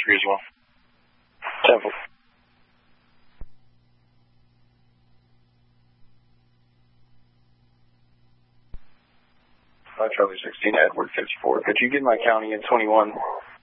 for you as well. 10-4. Charlie 16, Edward 54. Could you give my county in 21?